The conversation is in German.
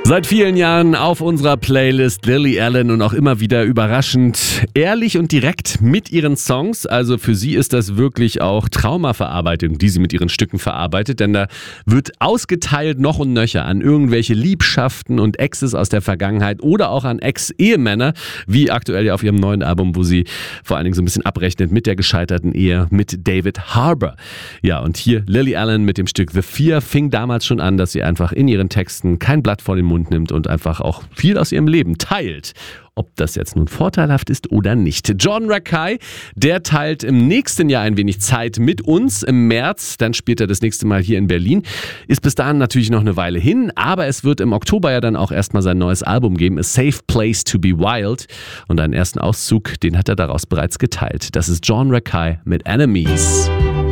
Seit vielen Jahren auf unserer Playlist Lily Allen und auch immer wieder überraschend ehrlich und direkt mit ihren Songs. Also für sie ist das wirklich auch Traumaverarbeitung, die sie mit ihren Stücken verarbeitet, denn da wird ausgeteilt noch und nöcher an irgendwelche Liebschaften und Exes aus der Vergangenheit oder auch an Ex-Ehemänner, wie aktuell ja auf ihrem neuen Album, wo sie vor allen Dingen so ein bisschen abrechnet mit der gescheiterten Ehe mit David Harbour. Ja, und hier Lily Allen mit dem Stück The Fear fing damals schon an, dass sie einfach in ihren Texten kein Blatt vor den Mund nimmt und einfach auch viel aus ihrem Leben teilt. Ob das jetzt nun vorteilhaft ist oder nicht. Jordan Rakei, der teilt im nächsten Jahr ein wenig Zeit mit uns im März. Dann spielt er das nächste Mal hier in Berlin. Ist bis dahin natürlich noch eine Weile hin, aber es wird im Oktober ja dann auch erstmal sein neues Album geben, A Safe Place to be Wild. Und einen ersten Auszug, den hat er daraus bereits geteilt. Das ist Jordan Rakei mit Enemies.